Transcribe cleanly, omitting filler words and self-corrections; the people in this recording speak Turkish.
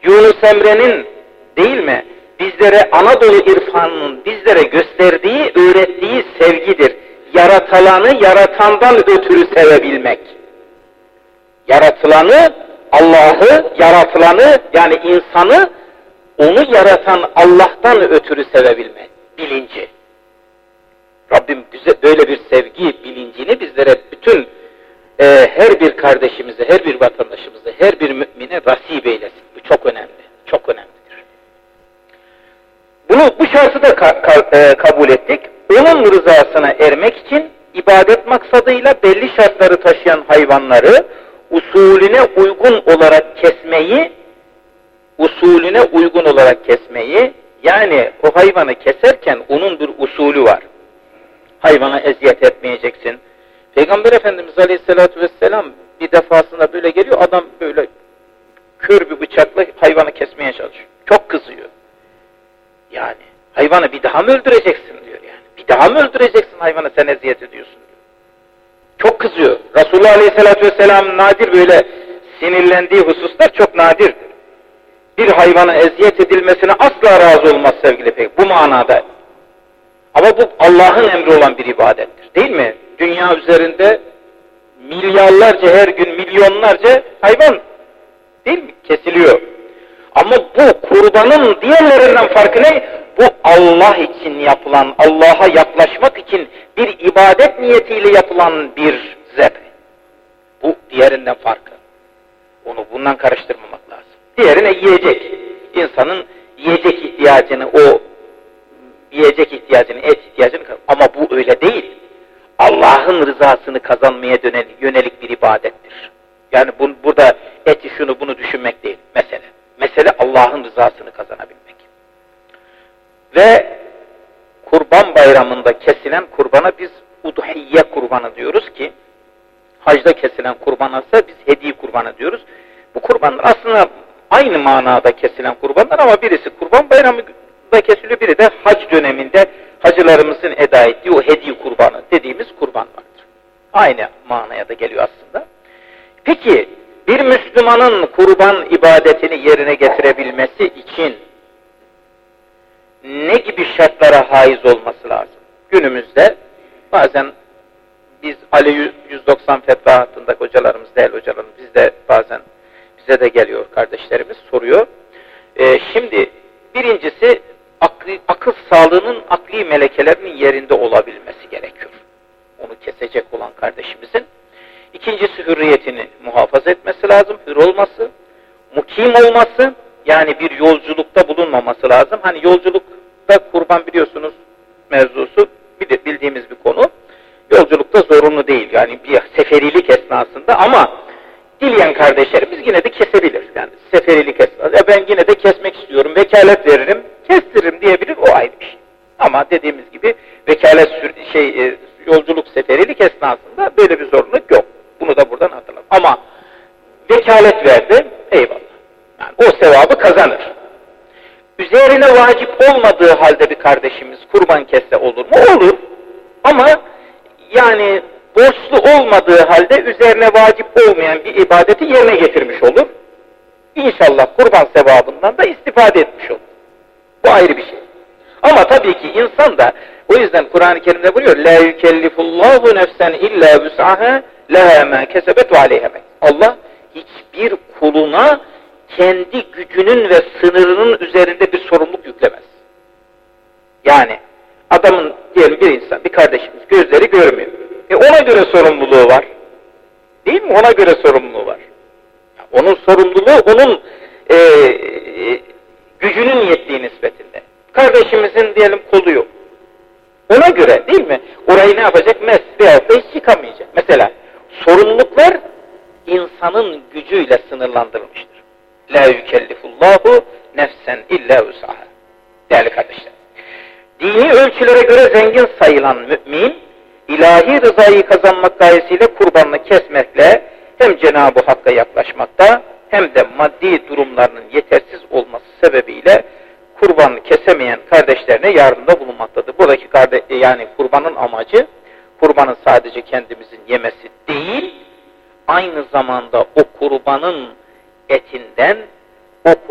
Yunus Emre'nin değil mi? Bizlere Anadolu irfanının bizlere gösterdiği, öğrettiği sevgidir. Yaratılanı yaratandan ötürü sevebilmek. Yaratılanı, Allah'ı, yaratılanı yani insanı onu yaratan Allah'tan ötürü sevebilmek. Bilinci. Rabbim bize böyle bir sevgi bilincini bizlere bütün her bir kardeşimize, her bir vatandaşımıza, her bir mümine nasip eylesin. Bu çok önemli. Çok önemlidir. Bu şartı da kabul ettik. Onun rızasına ermek için ibadet maksadıyla belli şartları taşıyan hayvanları usulüne uygun olarak kesmeyi, yani o hayvanı keserken onun bir usulü var. Hayvana eziyet etmeyeceksin. Peygamber Efendimiz Aleyhisselatü Vesselam bir defasında böyle geliyor, adam böyle kör bir bıçakla hayvanı kesmeye çalışıyor. Çok kızıyor. Yani hayvanı bir daha mı öldüreceksin diyor yani. Bir daha mı öldüreceksin hayvanı, sen eziyet ediyorsun diyor. Çok kızıyor. Resulullah Aleyhisselatü Vesselam nadir böyle sinirlendiği hususlar çok nadirdir. Bir hayvana eziyet edilmesine asla razı olmaz sevgili peygamber. Bu manada. Ama bu Allah'ın emri olan bir ibadettir. Değil mi? Dünya üzerinde milyarlarca, her gün milyonlarca hayvan değil mi? Kesiliyor. Ama bu kurbanın diğerlerinden farkı ne? Bu Allah için yapılan, Allah'a yaklaşmak için bir ibadet niyetiyle yapılan bir zebh. Bu diğerinden farkı. Onu bundan karıştırmamak lazım. Diğerine yiyecek. İnsanın yiyecek ihtiyacını, et ihtiyacını, ama bu öyle değil. Allah'ın rızasını kazanmaya yönelik bir ibadettir. Yani burada eti şunu bunu düşünmek değil mesele. Mesele Allah'ın rızasını kazanabilmek. Ve Kurban Bayramı'nda kesilen kurbana biz udhiyye kurbanı diyoruz ki, hacda kesilen kurbana ise biz hediye kurbanı diyoruz. Bu kurbanlar aslında aynı manada kesilen kurbanlar ama birisi Kurban Bayramı'nda kesiliyor, biri de hac döneminde hacılarımızın eda ettiği o hediye kurbanı dediğimiz kurban vardır. Aynı manaya da geliyor aslında. Peki bir Müslümanın kurban ibadetini yerine getirebilmesi için ne gibi şartlara haiz olması lazım? Günümüzde bazen biz Ali 190 fetva hattındaki hocalarımız, değerli hocalarımız, bize de geliyor kardeşlerimiz, soruyor. Şimdi birincisi akıl sağlığının, akli melekelerinin yerinde olabilmesi gerekiyor. Onu kesecek olan kardeşimizin. İkincisi hürriyetini muhafaza etmesi lazım, hür olması, mukim olması, yani bir yolculukta bulunmaması lazım. Hani yolculukta kurban biliyorsunuz mevzusu bildiğimiz bir konu. Yolculukta zorunlu değil, yani bir seferilik esnasında, ama dileyen kardeşlerimiz yine de kesebilir. Yani seferilik esnasında ben yine de kesmek istiyorum, vekalet veririm, kestiririm diyebilir, o ayrı bir şey. Ama dediğimiz gibi vekalet yolculuk seferilik esnasında böyle bir zorunluluk yok. Bunu da buradan hatırlayalım. Ama vekalet verdi, eyvallah. Yani o sevabı kazanır. Üzerine vacip olmadığı halde bir kardeşimiz kurban kesse olur mu? Olur. Ama yani borçlu olmadığı halde üzerine vacip olmayan bir ibadeti yerine getirmiş olur. İnşallah kurban sevabından da istifade etmiş olur. Bu ayrı bir şey. Ama tabii ki insan da, o yüzden Kur'an-ı Kerim'de buyuruyor, la yukellifullahu nefsen illa vus'aha leha ma kesebet ve aleyha. Allah hiçbir kuluna kendi gücünün ve sınırının üzerinde bir sorumluluk yüklemez. Yani adamın, diyelim bir insan, bir kardeşimiz gözleri görmüyor. Ona göre sorumluluğu var. Değil mi? Ona göre sorumluluğu var. Onun sorumluluğu onun gücünün yettiği nispetinde. Kardeşimizin diyelim kolu yok. Ona göre değil mi? Orayı ne yapacak? Veyahut da hiç yıkamayacak. Mesela sorumluluklar insanın gücüyle sınırlandırılmıştır. La yükellifullahu nefsen illa vus'aha. Değerli kardeşler. Dini ölçülere göre zengin sayılan mümin, ilahi rızayı kazanmak gayesiyle kurbanını kesmekle hem Cenab-ı Hakk'a yaklaşmakta hem de maddi durumlarının yetersiz olması sebebiyle kurbanını kesemeyen kardeşlerine yardımda bulunmaktadır. Buradaki yani kurbanın amacı, kurbanın sadece kendimizin yemesi değil, aynı zamanda o kurbanın etinden, o